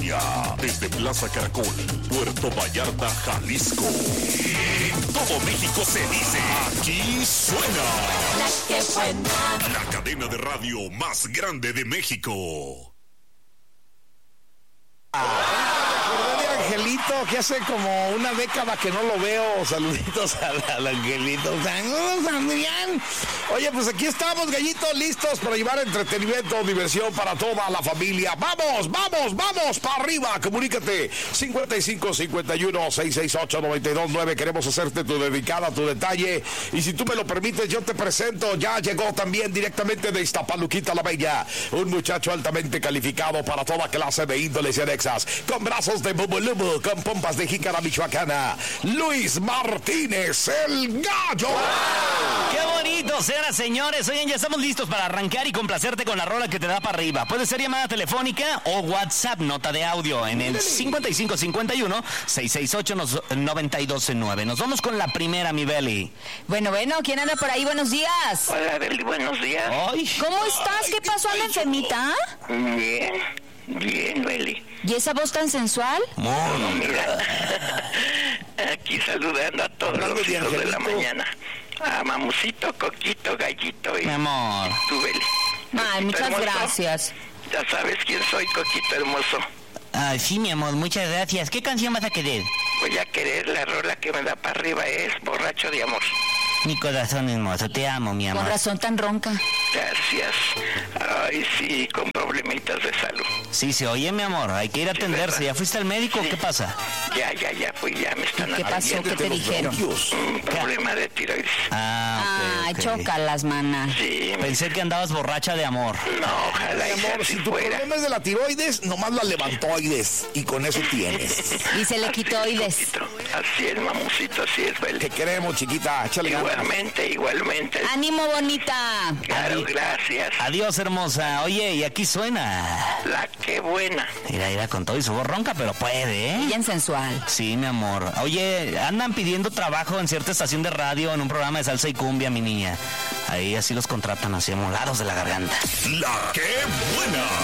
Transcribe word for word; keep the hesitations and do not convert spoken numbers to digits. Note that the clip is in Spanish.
Inicia desde Plaza Caracol, Puerto Vallarta, Jalisco. En todo México se dice, aquí suena La que buena. La cadena de radio más grande de México. Angelito, que hace como una década que no lo veo. Saluditos al, al Angelito. Saludos, Adrián. Oye, pues aquí estamos, gallitos, listos para llevar entretenimiento, diversión para toda la familia. ¡Vamos, vamos, vamos! ¡Para arriba! Comunícate. cincuenta y cinco cincuenta y uno seiscientos sesenta y ocho noventa y dos nueve. Queremos hacerte tu dedicada, tu detalle. Y si tú me lo permites, yo te presento. Ya llegó también directamente de Iztapaluquita la Bella. Un muchacho altamente calificado para toda clase de índoles y anexas. Con brazos de bubulú, con pompas de jícara michoacana, Luis Martínez, el gallo. ¡Wow! ¡Qué bonito, señoras, señores! Oigan, ya estamos listos para arrancar y complacerte con la rola que te da para arriba. Puede ser llamada telefónica o WhatsApp, nota de audio, en el cincuenta y cinco cincuenta y uno seiscientos sesenta y ocho noventa y dos nueve. Nos vamos con la primera, mi Beli. Bueno, bueno, ¿quién anda por ahí? Buenos días. Hola, Beli, buenos días. Ay. ¿Cómo estás? ¿Qué pasó? ¿Anda enfermita? Bien, bien, Beli. ¿Y esa voz tan sensual? No, mira, aquí saludando a todos los hijos de la mañana. A Mamucito, Coquito, Gallito y Mi amor. tú, Beli. Ay, Coquito muchas hermoso. gracias. Ya sabes quién soy, Coquito hermoso. Ay, sí, mi amor, muchas gracias. ¿Qué canción vas a querer? Voy a querer la rola que me da para arriba, es Borracho de Amor. Mi corazón hermoso, te amo, mi amor. Con razón tan ronca. Gracias. Ay, sí, con problemitas de salud. Sí, se oye, mi amor, hay que ir a atenderse. ¿Ya fuiste al médico o Sí. qué pasa? Ya, ya, ya fui, ya me están ¿Qué pasó? atendiendo. ¿Qué te dijeron? Un problema de tiroides. Ah, Ay, ok, ok. chócalas, mana. Sí, me- Pensé que andabas borracha de amor. no, ojalá y Mi sea amor, así si tu fuera. problema es de la tiroides, nomás la levantoides. Y con eso tienes. Y se le quitó oides. Coquito. Así es, Mamucito, así es, Beli. Te queremos, chiquita. Échale ganas. Igualmente, igualmente. ¡Ánimo, bonita! Claro, Adi- gracias. Adiós, hermosa. Oye, y aquí suena. La que buena. Mira, mira, con todo y su voz ronca, pero puede, ¿eh? Bien sensual. Sí, mi amor. Oye, andan pidiendo trabajo en cierta estación de radio, en un programa de salsa y cumbia, mi niña. Ahí así los contratan, así amolados de la garganta. La que buena.